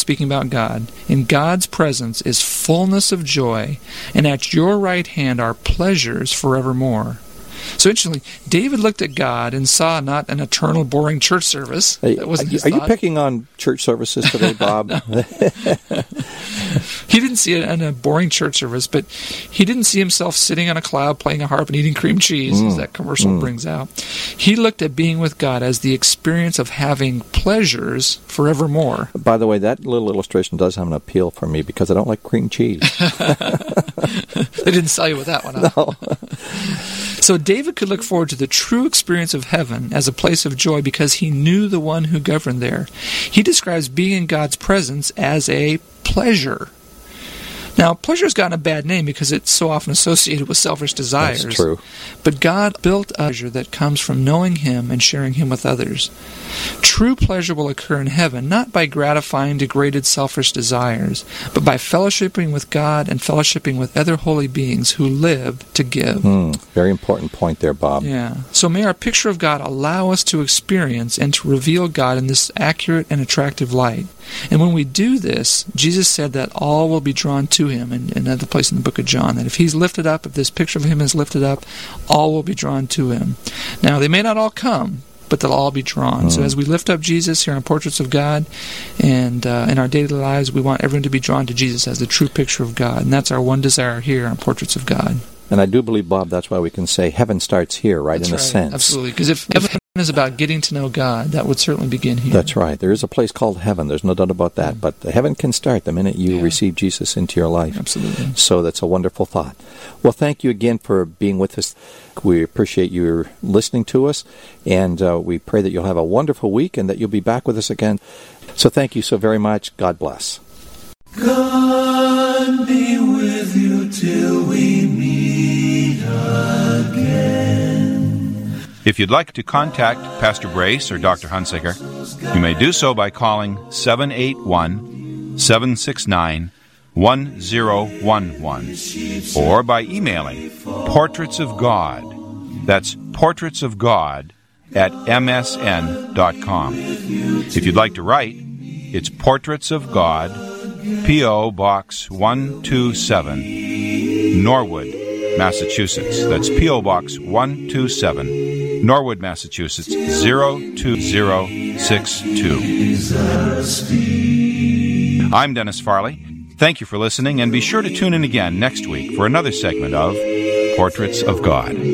speaking about God, in God's presence is fullness of joy, and at your right hand are pleasures forevermore. So interestingly, David looked at God and saw not an eternal, boring church service. That wasn't his thought. Are you picking on church services today, Bob? He didn't see it in a boring church service, but he didn't see himself sitting on a cloud playing a harp and eating cream cheese, as that commercial brings out. He looked at being with God as the experience of having pleasures forevermore. By the way, that little illustration does have an appeal for me because I don't like cream cheese. They didn't sell you with that one, huh? No. So David could look forward to the true experience of heaven as a place of joy because he knew the one who governed there. He describes being in God's presence as a pleasure. Now, pleasure has gotten a bad name because it's so often associated with selfish desires. That's true. But God built a pleasure that comes from knowing Him and sharing Him with others. True pleasure will occur in heaven, not by gratifying degraded selfish desires, but by fellowshipping with God and fellowshipping with other holy beings who live to give. Very important point there, Bob. Yeah. So may our picture of God allow us to experience and to reveal God in this accurate and attractive light. And when we do this, Jesus said that all will be drawn to Him, in another place in the book of John, that if He's lifted up, if this picture of Him is lifted up, all will be drawn to Him. Now, they may not all come, but they'll all be drawn. So as we lift up Jesus here on Portraits of God, and in our daily lives, we want everyone to be drawn to Jesus as the true picture of God. And that's our one desire here on Portraits of God. And I do believe, Bob, that's why we can say heaven starts here, right, That's in a sense. Absolutely. Because if heaven is about getting to know God, that would certainly begin here. That's right. There is a place called heaven. There's no doubt about that. But the heaven can start the minute you receive Jesus into your life. Absolutely. So that's a wonderful thought. Well, thank you again for being with us. We appreciate you listening to us, and we pray that you'll have a wonderful week and that you'll be back with us again. So thank you so very much. God bless. God be with you till we meet again. If you'd like to contact Pastor Brace or Dr. Hunsaker, you may do so by calling 781-769-1011 or by emailing Portraits of God. That's Portraits of God at msn.com. If you'd like to write, it's Portraits of God, P.O. Box 127, Norwood, Massachusetts. That's P.O. Box 127, Norwood, Massachusetts, 02062. I'm Dennis Farley. Thank you for listening, and be sure to tune in again next week for another segment of Portraits of God.